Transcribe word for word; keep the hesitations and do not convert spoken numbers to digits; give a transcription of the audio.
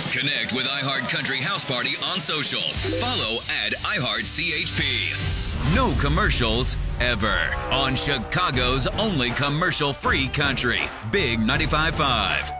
Connect with iHeart Country House Party on socials. Follow at iHeartCHP. No commercials ever on Chicago's only commercial-free country. Big ninety-five point five.